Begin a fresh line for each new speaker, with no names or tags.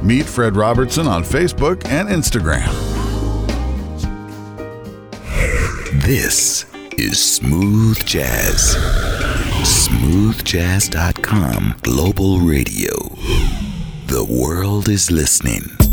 Meet Fred Robertson on Facebook and Instagram.
This is Smooth Jazz. SmoothJazz.com Global Radio. The world is listening.